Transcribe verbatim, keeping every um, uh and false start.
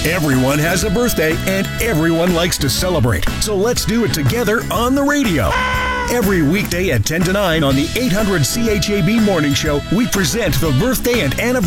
Everyone has a birthday, and everyone likes to celebrate. So let's do it together on the radio. Every weekday at ten to nine on the eight hundred C H A B Morning Show, we present the birthday and anniversary